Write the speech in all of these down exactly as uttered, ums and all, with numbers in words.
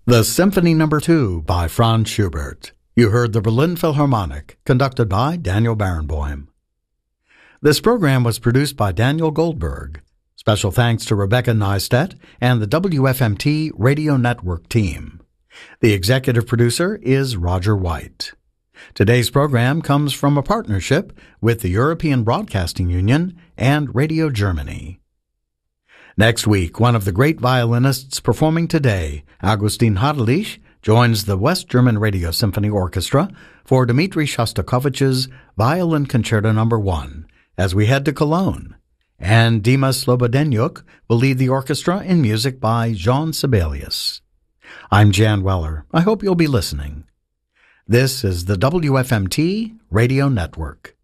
The Symphony Number two by Franz Schubert. You heard the Berlin Philharmonic, conducted by Daniel Barenboim. This program was produced by Daniel Goldberg. Special thanks to Rebecca Neistat and the W F M T Radio Network team. The executive producer is Roger White. Today's program comes from a partnership with the European Broadcasting Union and Radio Germany. Next week, one of the great violinists performing today, Augustin Hadelich, joins the West German Radio Symphony Orchestra for Dmitri Shostakovich's Violin Concerto Number one as we head to Cologne. And Dima Slobodenyuk will lead the orchestra in music by Jean Sibelius. I'm Jan Weller. I hope you'll be listening. This is the W F M T Radio Network.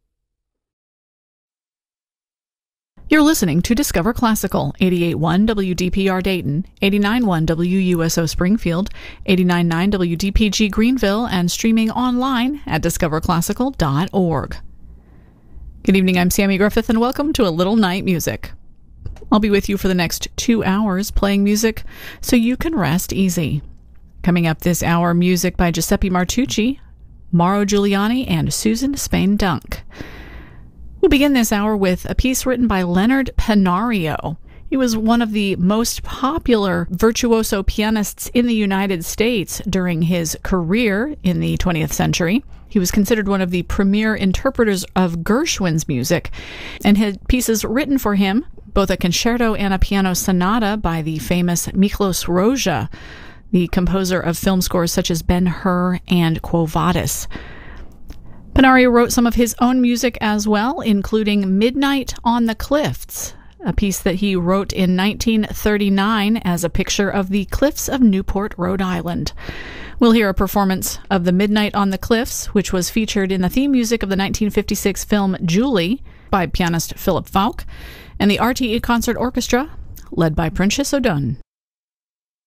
You're listening to Discover Classical, eighty-eight point one W D P R Dayton, eighty-nine point one W U S O Springfield, eighty-nine point nine W D P G Greenville, and streaming online at discover classical dot org. Good evening, I'm Sammy Griffith, and welcome to A Little Night Music. I'll be with you for the next two hours playing music so you can rest easy. Coming up this hour, music by Giuseppe Martucci, Mauro Giuliani, and Susan Spain Dunk. We'll begin this hour with a piece written by Leonard Penario. He was one of the most popular virtuoso pianists in the United States during his career in the twentieth century. He was considered one of the premier interpreters of Gershwin's music and had pieces written for him, both a concerto and a piano sonata by the famous Miklos Rozsa, the composer of film scores such as Ben-Hur and Quo Vadis. Penario wrote some of his own music as well, including Midnight on the Cliffs, a piece that he wrote in nineteen thirty-nine as a picture of the cliffs of Newport, Rhode Island. We'll hear a performance of the Midnight on the Cliffs, which was featured in the theme music of the nineteen fifty-six film Julie by pianist Philip Falk, and the R T E Concert Orchestra, led by Princess O'Dunn.